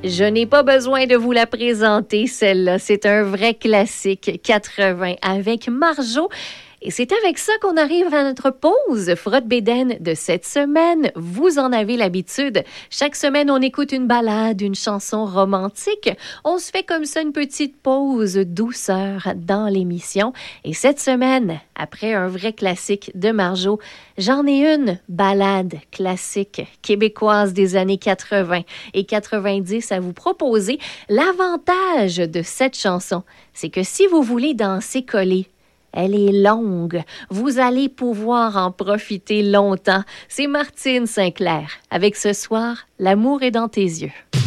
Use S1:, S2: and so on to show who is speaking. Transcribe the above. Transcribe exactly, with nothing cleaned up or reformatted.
S1: Je n'ai pas besoin de vous la présenter, celle-là. C'est un vrai classique quatre-vingts avec Marjo. Et c'est avec ça qu'on arrive à notre pause frotte-bédaine de cette semaine. Vous en avez l'habitude. Chaque semaine, on écoute une ballade, une chanson romantique. On se fait comme ça une petite pause douceur dans l'émission. Et cette semaine, après un vrai classique de Marjo, j'en ai une ballade classique québécoise des années quatre-vingts et quatre-vingt-dix à vous proposer. L'avantage de cette chanson, c'est que si vous voulez danser collé, elle est longue. Vous allez pouvoir en profiter longtemps. C'est Martine Sinclair avec ce soir, L'amour est dans tes yeux.